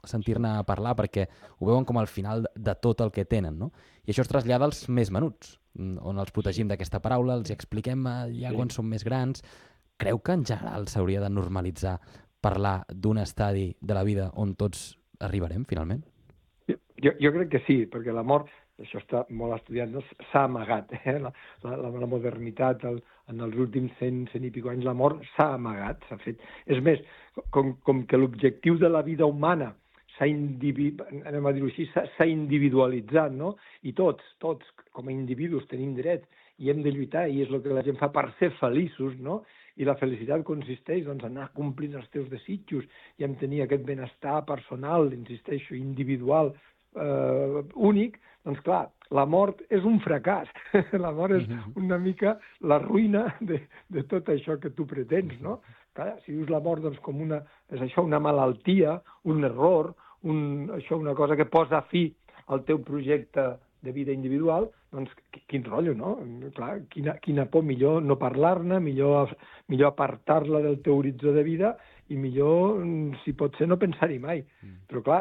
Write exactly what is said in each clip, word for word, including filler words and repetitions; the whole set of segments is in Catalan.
sentir-ne parlar perquè ho veuen com al final de tot el que tenen, no? I això es trasllada als més menuts, on els protegim d'aquesta paraula, els expliquem ja quan són més grans. Creu que en general s'hauria de normalitzar parlar d'un estadi de la vida on tots arribarem, finalment? Jo, jo crec que sí, perquè la mort, això està molt estudiat, no? S'ha amagat. Eh? La, la, la modernitat, el, en els últims cent, cent i pico anys, la mort s'ha amagat, s'ha fet. És més, com, com que l'objectiu de la vida humana s'ha individu... anem a dir-ho així, s'ha individualitzat, no? I tots, tots, com a individus, tenim dret i hem de lluitar, i és el que la gent fa per ser feliços, no? I la felicitat consisteix doncs, en anar complint els teus desitjos i en tenir aquest benestar personal, insisteixo, individual, eh, únic. Doncs clar, la mort és un fracàs. La mort és una mica la ruïna de, de tot això que tu pretens, no? Clar, si dius la mort doncs, com una, és això, una malaltia, un error, un, això, una cosa que posa fi al teu projecte de vida individual, doncs quin rotllo, no? Clar, quina, quina por, millor no parlar-ne, millor, millor apartar-la del teu horitzó de vida i millor, si pot ser, no pensar-hi mai. Però clar,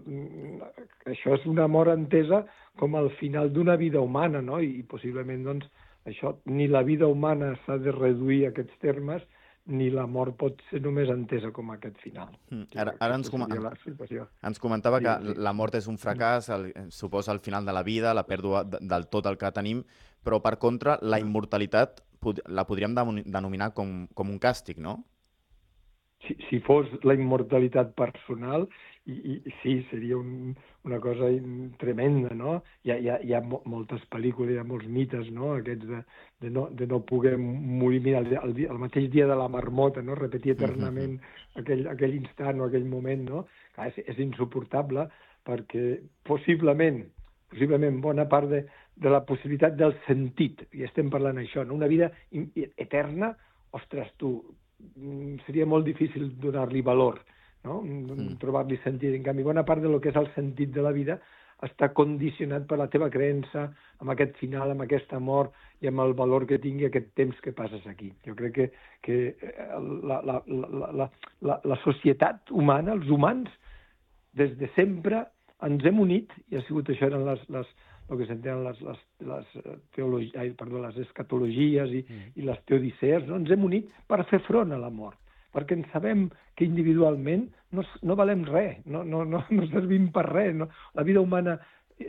això és una mort entesa com al final d'una vida humana, no? I possiblement, doncs, això, ni la vida humana s'ha de reduir a aquests termes, ni la mort pot ser només entesa com aquest final. Mm. Ara, ara ens, com... ens comentava que sí, sí. la mort és un fracàs, el, suposa el final de la vida, la pèrdua del tot el que tenim, però per contra la immortalitat la podríem denominar com, com un càstig, no? Si, si fos la immortalitat personal, i, i sí, seria un, una cosa tremenda, no? Hi ha, hi ha, hi ha moltes pel·lícules, hi ha molts mites, no? Aquests de, de, no, de no poder morir. Mira, el, el, el mateix dia de la marmota, no? Repetir eternament uh-huh. aquell, aquell instant o aquell moment, no? Clar, és, és insuportable perquè possiblement, possiblement bona part de, de la possibilitat del sentit, i estem parlant això, no? Una vida eterna, ostres, tu, seria molt difícil donar-li valor, no? Mm. Trobar-li sentit. En canvi, bona part del que és el sentit de la vida està condicionat per la teva creença amb aquest final, amb aquesta mort i amb el valor que tingui aquest temps que passes aquí. Jo crec que, que la, la, la, la, la, la societat humana, els humans, des de sempre ens hem unit, i ha sigut això, eren les, les, el que s'entenen les, les, les, teologi... Ai, perdó, les escatologies i, mm. i les teodicees, no? Ens hem unit per fer front a la mort, perquè ens sabem que individualment no, no valem res, no, no, no, no servim per res. No? La vida humana,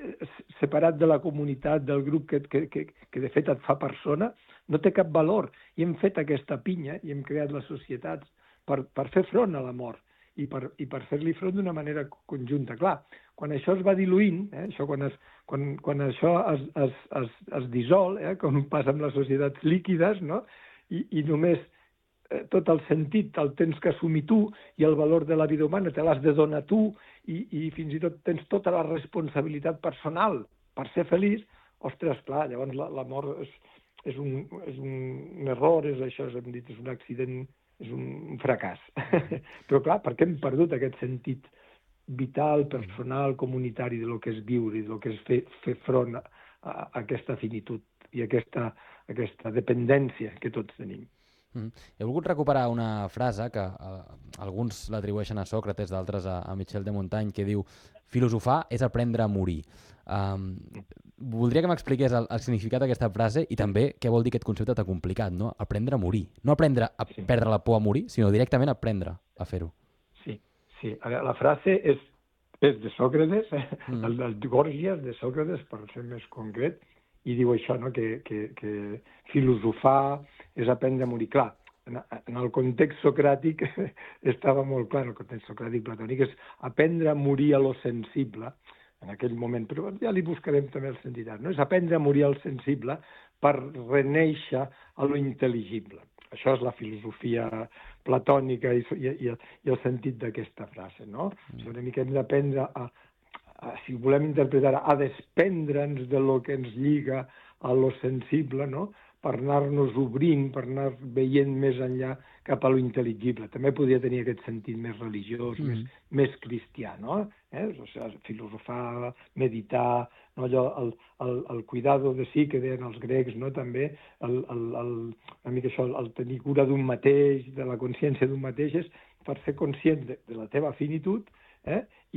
separat de la comunitat, del grup que, que, que, que de fet et fa persona, no té cap valor. I hem fet aquesta pinya i hem creat les societats per, per fer front a la mort i per, i per fer-li front d'una manera conjunta. Clar, quan això es va diluint, eh, això quan, es, quan, quan això es, es, es, es dissol, eh, com passa amb les societats líquides, no? I, i només eh, tot el sentit el tens que assumir tu i el valor de la vida humana te l'has de donar tu i, i fins i tot tens tota la responsabilitat personal per ser feliç, ostres, clar, llavors la, la mort és, és, un, és un error, és això, hem dit, és un accident, és un fracàs. Però clar, perquè hem perdut aquest sentit vital, personal, comunitari de lo que és viure i de lo que és fer, fer front a, a aquesta finitud i aquesta, aquesta dependència que tots tenim. Mm. He volgut recuperar una frase que eh, alguns l'atribueixen a Sòcrates, d'altres a, a Michel de Montaigne, que diu: filosofar és aprendre a morir. Um, voldria que m'expliqués el, el significat d'aquesta frase i també què vol dir aquest concepte tan complicat, no? Aprendre a morir. No aprendre a sí. perdre la por a morir, sinó directament aprendre a fer-ho. Sí, sí. La frase és, és de Sòcrates, eh? mm. el del Gòrgies de Sòcrates, per ser més concret, i diu això, no? que, que, que filosofar és aprendre a morir. Clar, en, en el context socràtic estava molt clar, en el context socràtic platònic, és aprendre a morir a lo sensible, en aquell moment, però ja li buscarem també el sentit, no? És aprendre a morir al sensible per renéixer a lo intel·ligible. Això és la filosofia platònica i, i, i, i el sentit d'aquesta frase, no? Mm. O sigui, una mica hem d'aprendre a, a, si volem interpretar, a desprendre'ns de lo que ens lliga a lo sensible, no? Per anar-nos obrint, per anar veient més enllà cap a lo intel·ligible. També podria tenir aquest sentit més religiós, mm. més, més cristià, no? Eh? O sigui, filosofar, meditar, no? Allò, el, el, el cuidado de si, que deien els grecs, no? També, el, el, el, una mica això, el tenir cura d'un mateix, de la consciència d'un mateix, és per ser conscient de, de la teva finitud, eh?